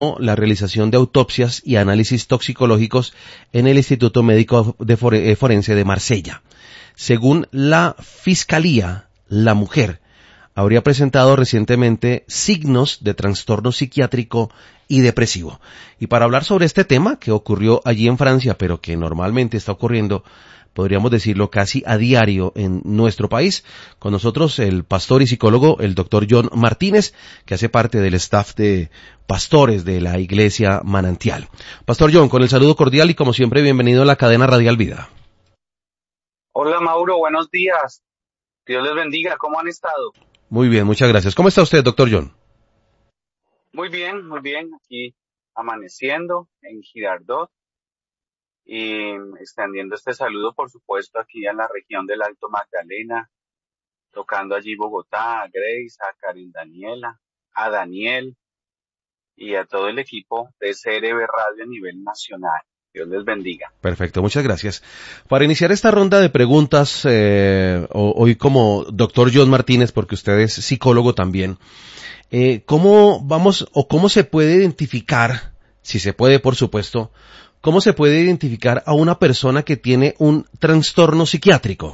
la realización de autopsias y análisis toxicológicos en el Instituto Médico Forense de Marsella. Según la Fiscalía, la mujer habría presentado recientemente signos de trastorno psiquiátrico y depresivo. Y para hablar sobre este tema que ocurrió allí en Francia, pero que normalmente está ocurriendo, podríamos decirlo casi a diario en nuestro país, con nosotros el pastor y psicólogo, el doctor John Martínez, que hace parte del staff de pastores de la Iglesia Manantial. Pastor John, con el saludo cordial y como siempre, bienvenido a la cadena Radial Vida. Hola Mauro, buenos días. Dios les bendiga, ¿cómo han estado? Muy bien, muchas gracias. ¿Cómo está usted, doctor John? Muy bien, aquí amaneciendo en Girardot y extendiendo este saludo, por supuesto, aquí en la región del Alto Magdalena, tocando allí Bogotá, a Grace, a Karen Daniela, a Daniel y a todo el equipo de CRB Radio a nivel nacional. Dios les bendiga. Perfecto, muchas gracias. Para iniciar esta ronda de preguntas, hoy como doctor John Martínez, porque usted es psicólogo también, ¿cómo vamos o cómo se puede identificar, si se puede por supuesto, cómo se puede identificar a una persona que tiene un trastorno psiquiátrico?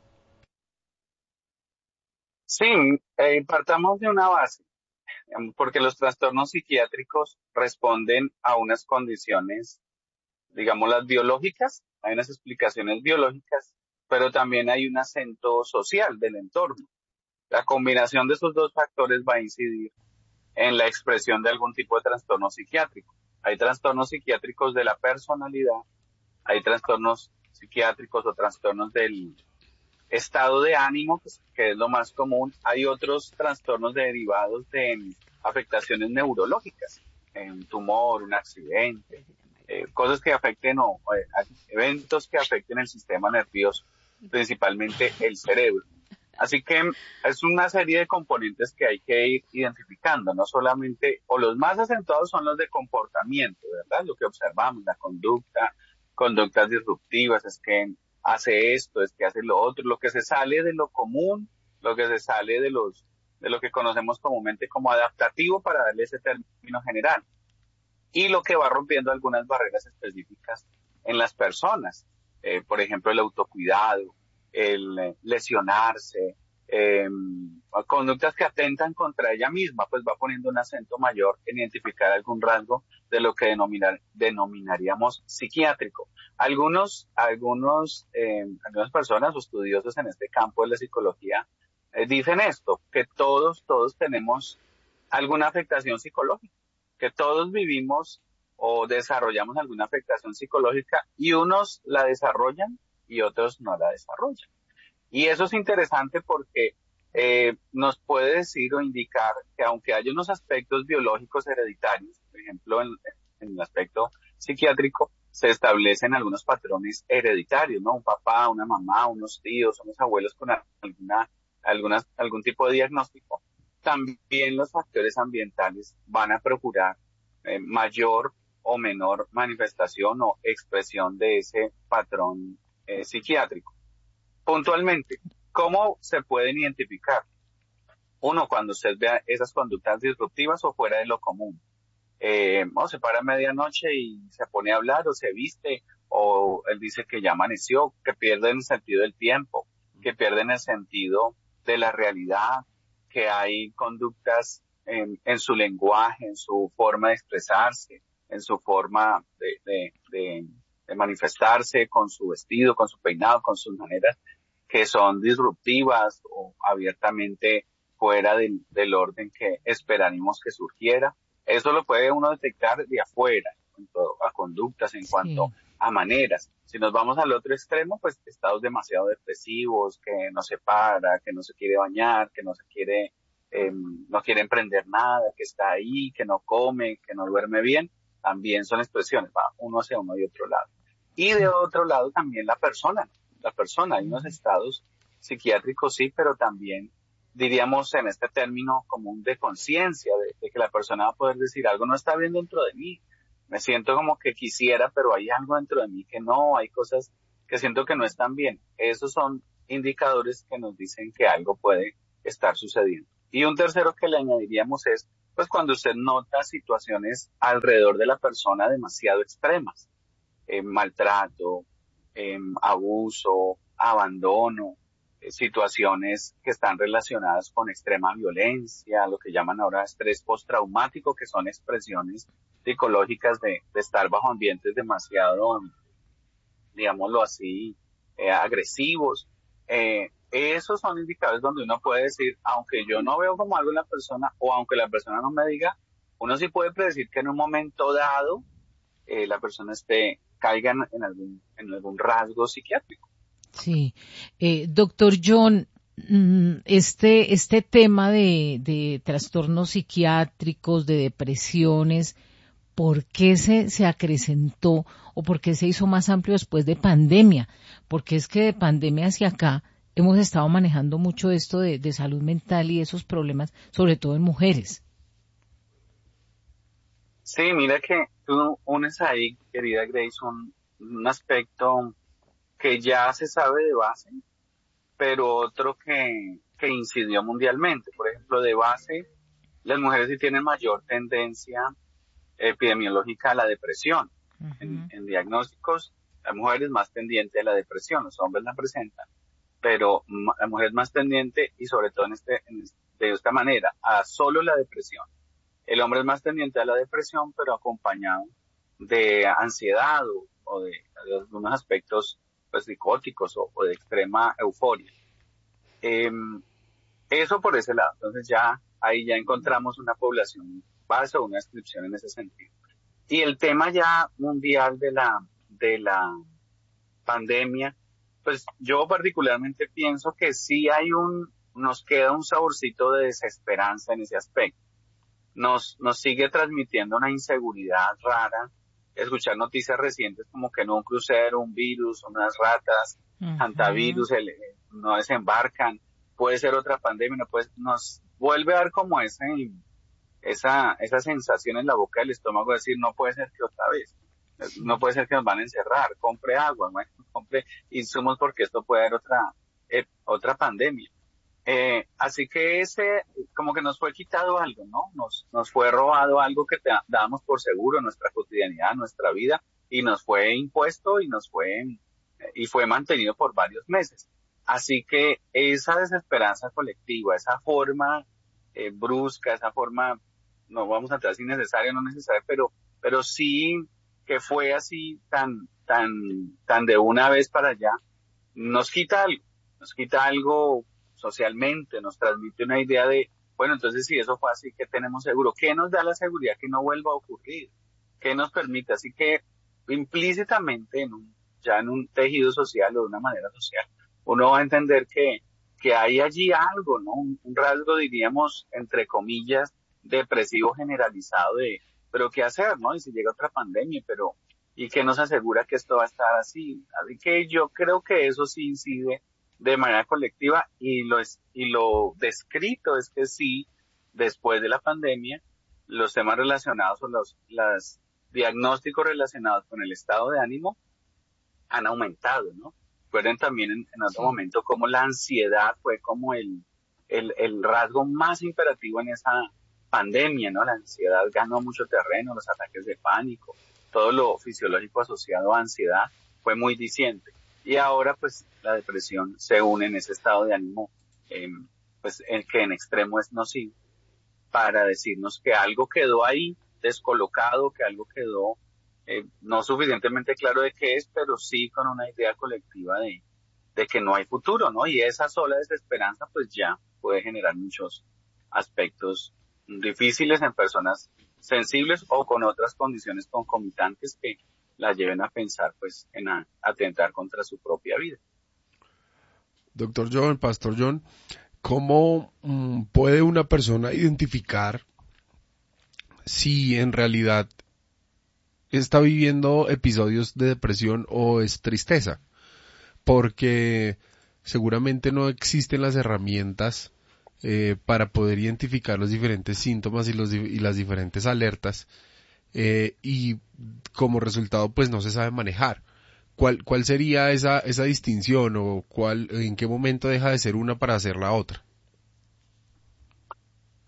Sí, partamos de una base, porque los trastornos psiquiátricos responden a unas condiciones, digamos, las biológicas, hay unas explicaciones biológicas, pero también hay un acento social del entorno. La combinación de esos dos factores va a incidir en la expresión de algún tipo de trastorno psiquiátrico. Hay trastornos psiquiátricos de la personalidad, hay trastornos psiquiátricos o trastornos del estado de ánimo, que es lo más común. Hay otros trastornos derivados de afectaciones neurológicas, un tumor, un accidente, cosas que afecten eventos que afecten el sistema nervioso, principalmente el cerebro. Así que es una serie de componentes que hay que ir identificando, no solamente, o los más acentuados son los de comportamiento, ¿verdad? Lo que observamos, la conductas disruptivas, es que hace esto, es que hace lo otro, lo que se sale de lo común, lo que se sale de lo que conocemos comúnmente como adaptativo, para darle ese término general, y lo que va rompiendo algunas barreras específicas en las personas, por ejemplo, el autocuidado, el lesionarse, conductas que atentan contra ella misma, pues va poniendo un acento mayor en identificar algún rasgo de lo que denominaríamos psiquiátrico. Algunas personas o estudiosos en este campo de la psicología dicen esto, que todos tenemos alguna afectación psicológica, que todos vivimos o desarrollamos alguna afectación psicológica, y unos la desarrollan y otros no la desarrollan. Y eso es interesante porque nos puede decir o indicar que aunque hay unos aspectos biológicos hereditarios, por ejemplo en el aspecto psiquiátrico, se establecen algunos patrones hereditarios, ¿no? Un papá, una mamá, unos tíos, unos abuelos con algún tipo de diagnóstico. También los factores ambientales van a procurar mayor o menor manifestación o expresión de ese patrón psiquiátrico. Puntualmente, ¿cómo se pueden identificar? Uno, cuando usted vea esas conductas disruptivas o fuera de lo común. Se para a medianoche y se pone a hablar, o se viste, o él dice que ya amaneció, que pierden el sentido del tiempo, que pierden el sentido de la realidad, que hay conductas en su lenguaje, en su forma de expresarse, en su forma de manifestarse, con su vestido, con su peinado, con sus maneras, que son disruptivas o abiertamente fuera del orden que esperaríamos que surgiera. Eso lo puede uno detectar de afuera, en cuanto a conductas, en cuanto a maneras. Si nos vamos al otro extremo, pues estados demasiado depresivos, que no se para, que no se quiere bañar, que no quiere emprender nada, que está ahí, que no come, que no duerme bien, también son expresiones, va uno hacia uno y otro lado. Y de otro lado también la persona, hay unos estados psiquiátricos, sí, pero también diríamos en este término común de conciencia, de que la persona va a poder decir algo no está bien dentro de mí, me siento como que quisiera, pero hay algo dentro de mí que no, hay cosas que siento que no están bien. Esos son indicadores que nos dicen que algo puede estar sucediendo. Y un tercero que le añadiríamos es pues cuando usted nota situaciones alrededor de la persona demasiado extremas, maltrato, abuso, abandono, situaciones que están relacionadas con extrema violencia, lo que llaman ahora estrés postraumático, que son expresiones psicológicas de estar bajo ambientes demasiado, digámoslo así, agresivos. Esos son indicadores donde uno puede decir, aunque yo no veo como algo en la persona o aunque la persona no me diga, uno sí puede predecir que en un momento dado la persona caiga en algún rasgo psiquiátrico. Sí. Doctor John, este tema de trastornos psiquiátricos, de depresiones, ¿por qué se acrecentó o por qué se hizo más amplio después de pandemia? Porque es que de pandemia hacia acá hemos estado manejando mucho esto de salud mental y esos problemas, sobre todo en mujeres. Sí, mira que tú unes ahí, querida Grace, un aspecto que ya se sabe de base, pero otro que incidió mundialmente. Por ejemplo, de base, las mujeres sí tienen mayor tendencia epidemiológica a la depresión. Uh-huh. En diagnósticos, la mujer es más tendiente a la depresión, los hombres la presentan, pero la mujer es más tendiente y sobre todo de esta manera, a solo la depresión. El hombre es más tendiente a la depresión, pero acompañado de ansiedad de algunos aspectos pues, psicóticos o de extrema euforia. Eso por ese lado. Entonces ahí ya encontramos una población base o una descripción en ese sentido. Y el tema ya mundial de la pandemia, pues yo particularmente pienso que sí nos queda un saborcito de desesperanza en ese aspecto. Nos sigue transmitiendo una inseguridad rara, escuchar noticias recientes como que en un crucero, un virus, unas ratas, Uh-huh. hantavirus, no desembarcan, puede ser otra pandemia, nos vuelve a dar como esa sensación en la boca del estómago de decir, no puede ser que otra vez, no puede ser que nos van a encerrar, compre agua, compre insumos porque esto puede haber otra pandemia. Así que como que nos fue quitado algo, ¿no? Nos fue robado algo que dábamos por seguro en nuestra cotidianidad, nuestra vida, y nos fue impuesto y fue mantenido por varios meses. Así que esa desesperanza colectiva, esa forma brusca, esa forma, no vamos a entrar si necesaria o no necesaria, pero sí que fue así tan de una vez para allá, nos quita algo socialmente, nos transmite una idea de, bueno, entonces si eso fue así, ¿qué tenemos seguro? ¿Qué nos da la seguridad que no vuelva a ocurrir? ¿Qué nos permite? Así que implícitamente ya en un tejido social o de una manera social, uno va a entender que hay allí algo, ¿no? Un rasgo, diríamos, entre comillas, depresivo generalizado pero ¿qué hacer, no? Y si llega otra pandemia, ¿y qué nos asegura que esto va a estar así? Así que yo creo que eso sí incide de manera colectiva y lo descrito es que sí, después de la pandemia, los temas relacionados o los diagnósticos relacionados con el estado de ánimo han aumentado, ¿no? Recuerden también en otro momento cómo la ansiedad fue como el rasgo más imperativo en esa pandemia, ¿no? La ansiedad ganó mucho terreno, los ataques de pánico, todo lo fisiológico asociado a ansiedad fue muy diciente. Y ahora, pues, la depresión se une en ese estado de ánimo, que en extremo es nocivo, para decirnos que algo quedó ahí descolocado, que algo quedó no suficientemente claro de qué es, pero sí con una idea colectiva de que no hay futuro, ¿no? Y esa sola desesperanza, pues ya puede generar muchos aspectos difíciles en personas sensibles o con otras condiciones concomitantes que la lleven a pensar, pues, en atentar contra su propia vida. Doctor John, Pastor John, ¿cómo puede una persona identificar si en realidad está viviendo episodios de depresión o es tristeza? Porque seguramente no existen las herramientas para poder identificar los diferentes síntomas y las diferentes alertas y como resultado pues no se sabe manejar. ¿Cuál sería esa distinción o en qué momento deja de ser una para ser la otra?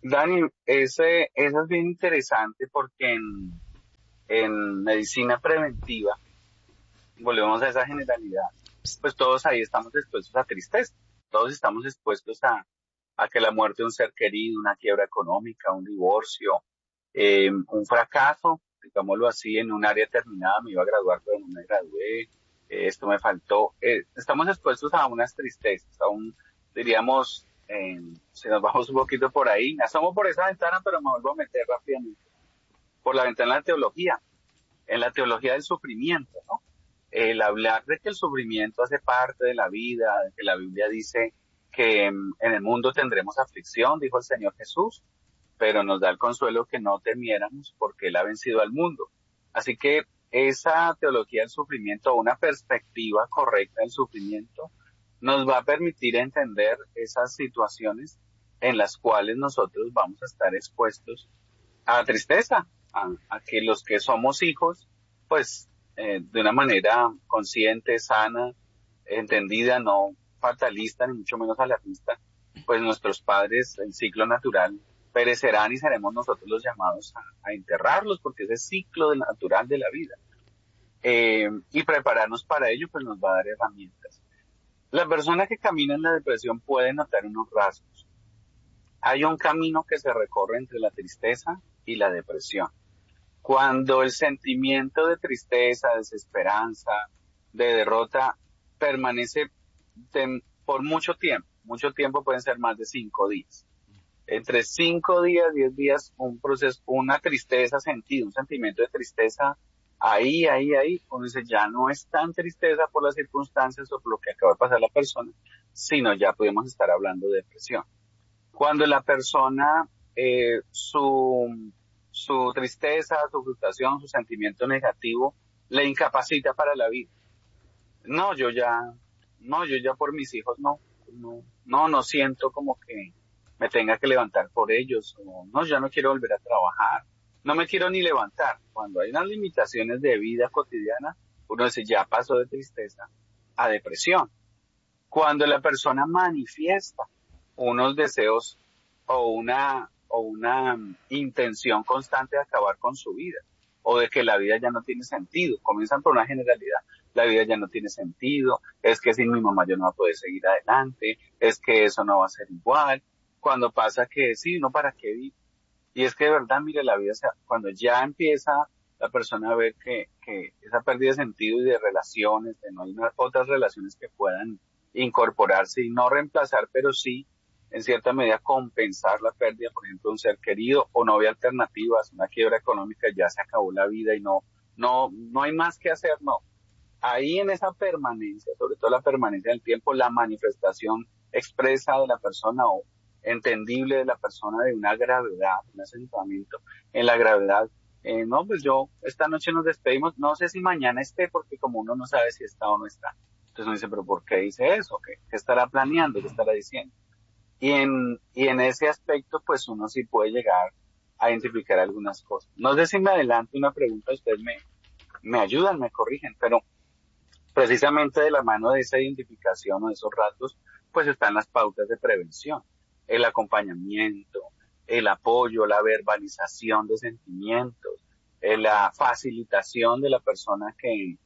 Dani, eso es bien interesante porque en medicina preventiva, volvemos a esa generalidad, pues todos ahí estamos expuestos a tristeza, todos estamos expuestos a que la muerte de un ser querido, una quiebra económica, un divorcio, un fracaso, digámoslo así, en un área determinada, me iba a graduar pero no me gradué, esto me faltó, estamos expuestos a unas tristezas, a un, diríamos, si nos vamos un poquito por ahí, me asomo por esa ventana pero me vuelvo a meter rápidamente, por la ventana de la teología, en la teología del sufrimiento, ¿no? El hablar de que el sufrimiento hace parte de la vida, de que la Biblia dice que en el mundo tendremos aflicción, dijo el Señor Jesús, pero nos da el consuelo que no temiéramos porque Él ha vencido al mundo. Así que esa teología del sufrimiento, una perspectiva correcta del sufrimiento, nos va a permitir entender esas situaciones en las cuales nosotros vamos a estar expuestos a tristeza, a que los que somos hijos, pues de una manera consciente, sana, entendida, no fatalista, ni mucho menos alarmista, pues nuestros padres, el ciclo natural, perecerán y seremos nosotros los llamados a enterrarlos, porque es el ciclo natural de la vida. Y prepararnos para ello, pues nos va a dar herramientas. La persona que camina en la depresión puede notar unos rasgos. Hay un camino que se recorre entre la tristeza y la depresión. Cuando el sentimiento de tristeza, desesperanza, de derrota permanece por mucho tiempo pueden ser más de 5 días. Entre 5 días, 10 días, un proceso, una tristeza sentida, un sentimiento de tristeza, ahí, uno dice, ya no es tan tristeza por las circunstancias o por lo que acaba de pasar la persona, sino ya podemos estar hablando de depresión. Cuando la persona, su tristeza, su frustración, su sentimiento negativo, le incapacita para la vida. Yo ya por mis hijos no siento como que me tenga que levantar por ellos, o no, ya no quiero volver a trabajar, no me quiero ni levantar. Cuando hay unas limitaciones de vida cotidiana, uno dice, ya pasó de tristeza a depresión. Cuando la persona manifiesta unos deseos o una intención constante de acabar con su vida, o de que la vida ya no tiene sentido, comienzan por una generalidad, la vida ya no tiene sentido, es que sin mi mamá yo no voy a poder seguir adelante, es que eso no va a ser igual, cuando pasa que sí, ¿no? ¿Para qué vivir? Y es que de verdad, mire, la vida, cuando ya empieza la persona a ver que esa pérdida de sentido y de relaciones, de no hay otras relaciones que puedan incorporarse y no reemplazar, pero sí, en cierta medida, compensar la pérdida, por ejemplo, de un ser querido, o no ve alternativas, una quiebra económica, ya se acabó la vida y no hay más que hacer, no. Ahí en esa permanencia, sobre todo la permanencia del tiempo, la manifestación expresa de la persona o entendible de la persona de una gravedad, un asentamiento en la gravedad. No, pues esta noche nos despedimos, no sé si mañana esté, porque como uno no sabe si está o no está. Entonces uno dice, pero ¿por qué dice eso? ¿Qué estará planeando? ¿Qué estará diciendo? Y en ese aspecto, pues uno sí puede llegar a identificar algunas cosas. No sé si me adelanto una pregunta, ustedes me ayudan, me corrigen, pero precisamente de la mano de esa identificación o de esos rasgos, pues están las pautas de prevención, el acompañamiento, el apoyo, la verbalización de sentimientos, la facilitación de la persona que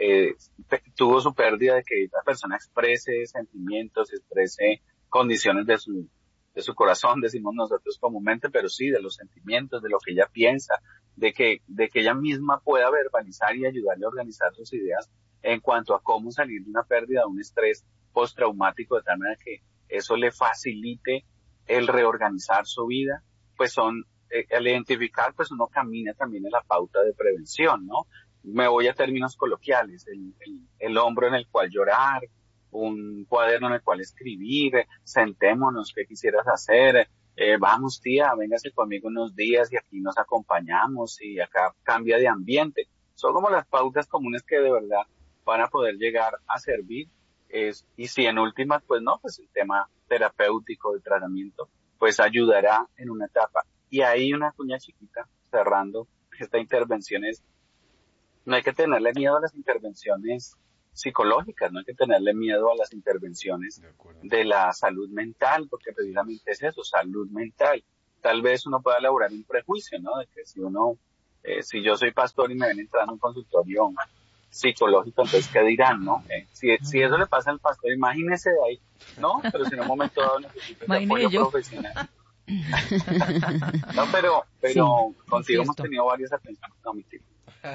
tuvo su pérdida, de que la persona exprese sentimientos, exprese condiciones de su corazón, decimos nosotros comúnmente, pero sí, de los sentimientos, de lo que ella piensa, de que ella misma pueda verbalizar y ayudarle a organizar sus ideas en cuanto a cómo salir de una pérdida, de un estrés postraumático, de tal manera que eso le facilite el reorganizar su vida, pues al identificar, pues uno camina también en la pauta de prevención, ¿no? Me voy a términos coloquiales, el hombro en el cual llorar, un cuaderno en el cual escribir, sentémonos, ¿qué quisieras hacer? Vamos tía, véngase conmigo unos días y aquí nos acompañamos y acá cambia de ambiente. Son como las pautas comunes que de verdad van a poder llegar a servir. Y si en últimas, pues no, pues el tema terapéutico del tratamiento, pues ayudará en una etapa. Y ahí una cuña chiquita, cerrando esta intervención es, no hay que tenerle miedo a las intervenciones psicológicas, no hay que tenerle miedo a las intervenciones de la salud mental, porque precisamente es eso, salud mental. tal vez uno pueda elaborar un prejuicio, ¿no? De que si yo soy pastor y me ven entrando a un consultorio psicológico, entonces, ¿qué dirán, no? Si eso le pasa al pastor, imagínese de ahí, ¿no? Pero si en un momento dado necesita ese apoyo profesional. No, pero Sí, contigo hemos tenido varias atenciones, no, mentira.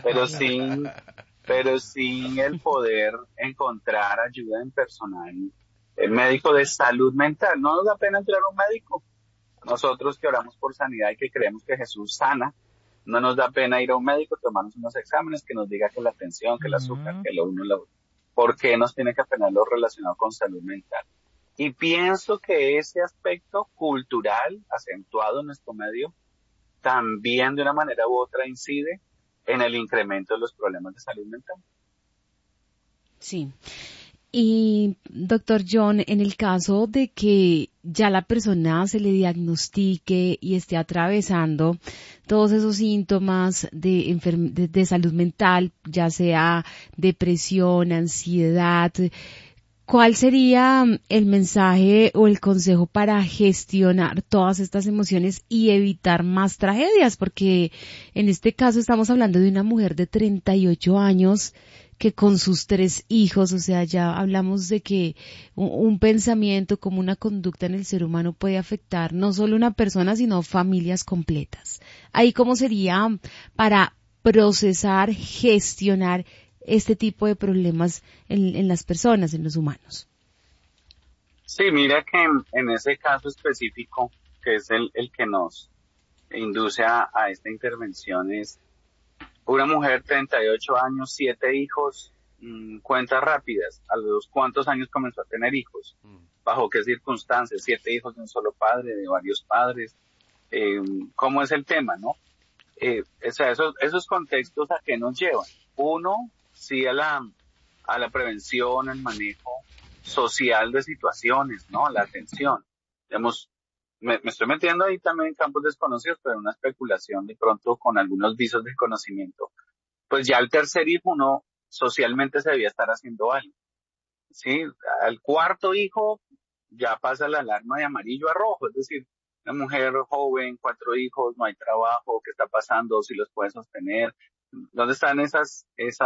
Pero sí el poder encontrar ayuda en personal, el médico de salud mental. No nos da pena entrar a un médico. Nosotros que oramos por sanidad y que creemos que Jesús sana, no nos da pena ir a un médico, tomarnos unos exámenes, que nos diga que la tensión, que el azúcar, que lo uno, lo otro. ¿Por qué nos tiene que apenar lo relacionado con salud mental? Y pienso que ese aspecto cultural acentuado en nuestro medio también de una manera u otra incide en el incremento de los problemas de salud mental. Sí. Y doctor John, en el caso de que ya la persona se le diagnostique y esté atravesando todos esos síntomas de salud mental, ya sea depresión, ansiedad, ¿cuál sería el mensaje o el consejo para gestionar todas estas emociones y evitar más tragedias? Porque en este caso estamos hablando de una mujer de 38 años que con sus 3 hijos, o sea, ya hablamos de que un pensamiento como una conducta en el ser humano puede afectar no solo una persona, sino familias completas. Ahí, ¿cómo sería para procesar, gestionar este tipo de problemas en las personas, en los humanos? Sí, mira que en ese caso específico, que es el que nos induce a esta intervención, es una mujer, 38 años, 7 hijos, cuentas rápidas. ¿A los cuántos años comenzó a tener hijos? ¿Bajo qué circunstancias? 7 hijos de un solo padre, de varios padres. ¿Cómo es el tema, no? O sea, esos contextos, ¿a qué nos llevan? Uno, sí a la prevención, al manejo social de situaciones, ¿no? La atención. Digamos, me estoy metiendo ahí también en campos desconocidos, pero una especulación de pronto con algunos visos de conocimiento. Pues ya al tercer hijo uno socialmente se debía estar haciendo algo, ¿sí? Al cuarto hijo ya pasa la alarma de amarillo a rojo, es decir, una mujer joven, 4 hijos, no hay trabajo, ¿qué está pasando? ¿Si los puede sostener? ¿Dónde están esas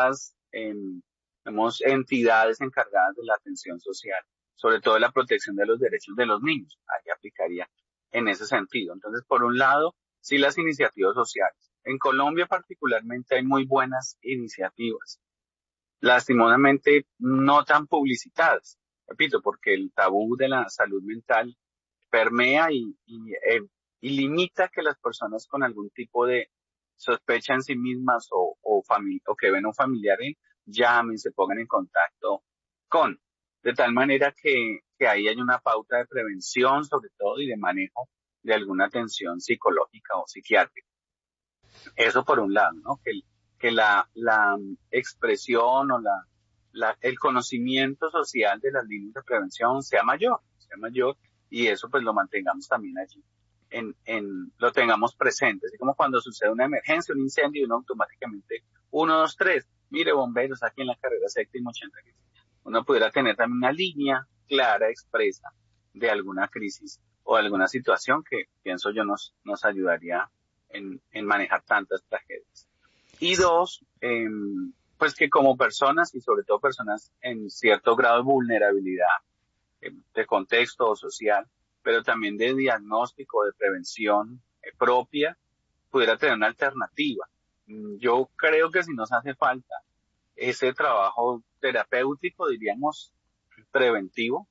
digamos, entidades encargadas de la atención social? Sobre todo de la protección de los derechos de los niños. Ahí aplicaría en ese sentido. Entonces, por un lado, sí las iniciativas sociales. En Colombia particularmente hay muy buenas iniciativas, lastimosamente no tan publicitadas, repito, porque el tabú de la salud mental permea y limita que las personas con algún tipo de sospecha en sí mismas o que ven a un familiar llamen, se pongan en contacto con, de tal manera que ahí hay una pauta de prevención sobre todo y de manejo de alguna atención psicológica o psiquiátrica. Eso por un lado, ¿no? Que la expresión o el conocimiento social de las líneas de prevención sea mayor, y eso pues lo mantengamos también allí, lo tengamos presente, así como cuando sucede una emergencia, un incendio, uno automáticamente, 1, 2, 3, mire bomberos aquí en la carrera 780, uno pudiera tener también una línea clara, expresa, de alguna crisis o alguna situación que pienso yo nos ayudaría en manejar tantas tragedias. Y 2, pues que como personas y sobre todo personas en cierto grado de vulnerabilidad, de contexto social, pero también de diagnóstico, de prevención propia, pudiera tener una alternativa. Yo creo que si nos hace falta ese trabajo terapéutico, diríamos, preventivo,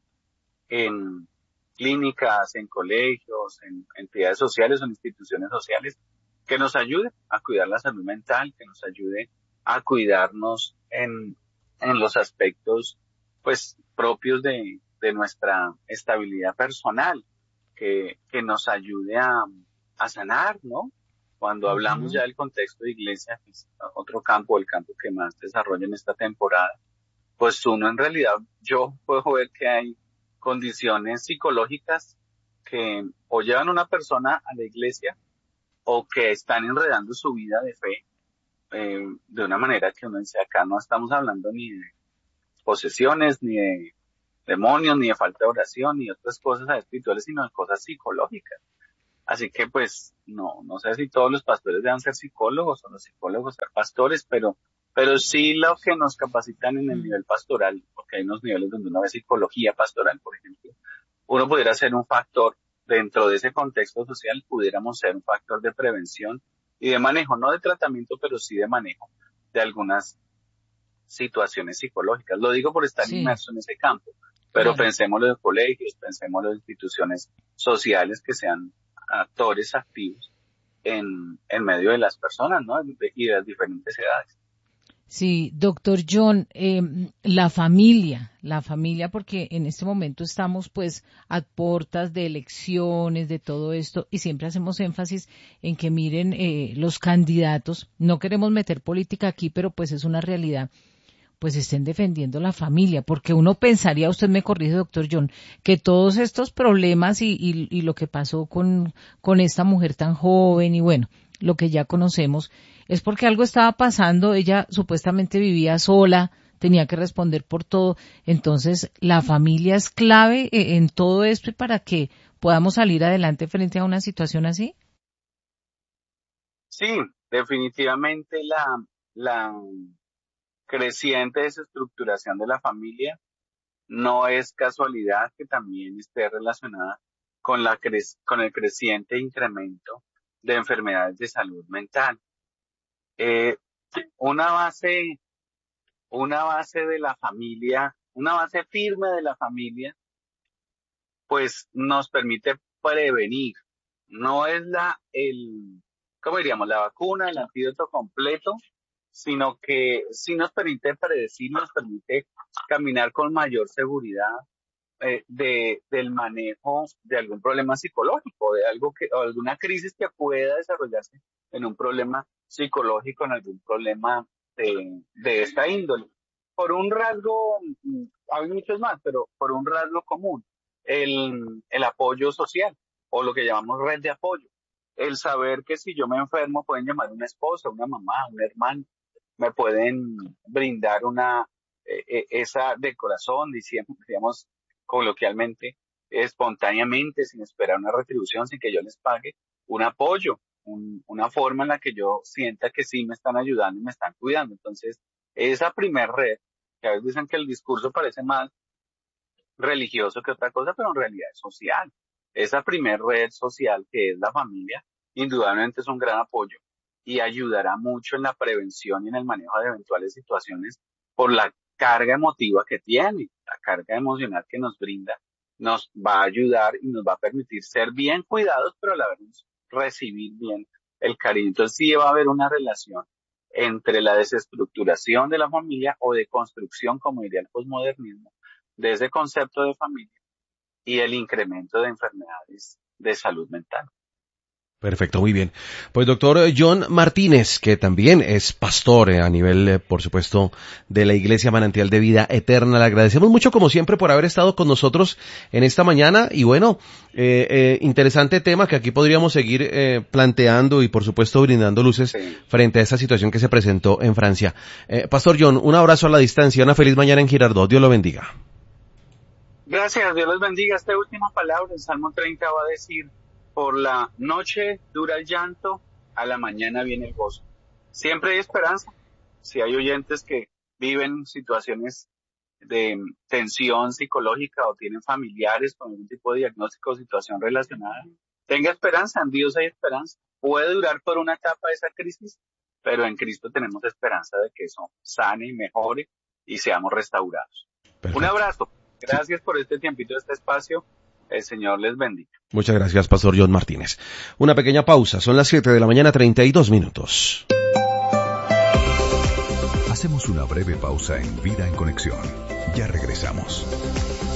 en clínicas, en colegios, en entidades sociales o en instituciones sociales, que nos ayude a cuidar la salud mental, que nos ayude a cuidarnos en los aspectos pues propios de nuestra estabilidad personal, que nos ayude a sanar, ¿no? Cuando hablamos ya del contexto de iglesia, que es otro campo, el campo que más desarrolla en esta temporada, pues uno en realidad, yo puedo ver que hay condiciones psicológicas que o llevan a una persona a la iglesia o que están enredando su vida de fe de una manera que uno dice, acá no estamos hablando ni de posesiones, ni de demonios, ni de falta de oración, ni de otras cosas espirituales, sino de cosas psicológicas. Así que pues no sé si todos los pastores deban ser psicólogos o los psicólogos ser pastores, pero sí lo que nos capacitan en el nivel pastoral, porque hay unos niveles donde uno ve psicología pastoral, por ejemplo, uno pudiera ser un factor dentro de ese contexto social, pudiéramos ser un factor de prevención y de manejo, no de tratamiento, pero sí de manejo de algunas situaciones psicológicas. Lo digo por estar inmerso en ese campo, pero pensémoslo en colegios, pensémoslo en instituciones sociales que sean actores activos en medio de las personas, ¿no? Y de las diferentes edades. Sí, doctor John, la familia, porque en este momento estamos pues a puertas de elecciones, de todo esto, y siempre hacemos énfasis en que miren los candidatos, no queremos meter política aquí, pero pues es una realidad, pues estén defendiendo la familia, porque uno pensaría, usted me corrige, doctor John, que todos estos problemas y lo que pasó con esta mujer tan joven y bueno, lo que ya conocemos, es porque algo estaba pasando, ella supuestamente vivía sola, tenía que responder por todo, entonces la familia es clave en todo esto y para que podamos salir adelante frente a una situación así. Sí, definitivamente la creciente desestructuración de la familia no es casualidad que también esté relacionada con con el creciente incremento de enfermedades de salud mental. Una base de la familia, una base firme de la familia, pues nos permite prevenir. No es ¿cómo diríamos? La vacuna, el antídoto completo, sino que sí nos permite predecir, nos permite caminar con mayor seguridad del manejo de algún problema psicológico, de o alguna crisis que pueda desarrollarse en un problema psicológico, en algún problema de esta índole. Por un rasgo, hay muchos más, pero por un rasgo común, el apoyo social, o lo que llamamos red de apoyo. El saber que si yo me enfermo pueden llamar a una esposa, una mamá, un hermano, me pueden brindar esa de corazón, digamos coloquialmente, espontáneamente, sin esperar una retribución, sin que yo les pague, un apoyo, una forma en la que yo sienta que sí me están ayudando y me están cuidando. Entonces, esa primer red, que a veces dicen que el discurso parece más religioso que otra cosa, pero en realidad es social. Esa primer red social que es la familia, indudablemente es un gran apoyo y ayudará mucho en la prevención y en el manejo de eventuales situaciones por la carga emotiva que tiene, la carga emocional que nos brinda, nos va a ayudar y nos va a permitir ser bien cuidados, pero a la vez recibir bien el cariño. Entonces sí va a haber una relación entre la desestructuración de la familia o de construcción, como diría el posmodernismo, de ese concepto de familia y el incremento de enfermedades de salud mental. Perfecto, muy bien. Pues doctor John Martínez, que también es pastor a nivel, por supuesto, de la Iglesia Manantial de Vida Eterna, le agradecemos mucho como siempre por haber estado con nosotros en esta mañana y bueno, interesante tema que aquí podríamos seguir planteando y por supuesto brindando luces frente a esa situación que se presentó en Francia. Pastor John, un abrazo a la distancia, una feliz mañana en Girardot, Dios lo bendiga. Gracias, Dios los bendiga. Esta última palabra, el Salmo 30 va a decir: por la noche dura el llanto, a la mañana viene el gozo. Siempre hay esperanza. Si hay oyentes que viven situaciones de tensión psicológica o tienen familiares con algún tipo de diagnóstico o situación relacionada, tenga esperanza, en Dios hay esperanza. Puede durar por una etapa esa crisis, pero en Cristo tenemos esperanza de que eso sane y mejore y seamos restaurados. Perfecto. Un abrazo. Gracias por este tiempito, este espacio. El Señor les bendiga. Muchas gracias, Pastor John Martínez. Una pequeña pausa. Son las 7 de la mañana, 32 minutos. Hacemos una breve pausa en Vida en Conexión. Ya regresamos.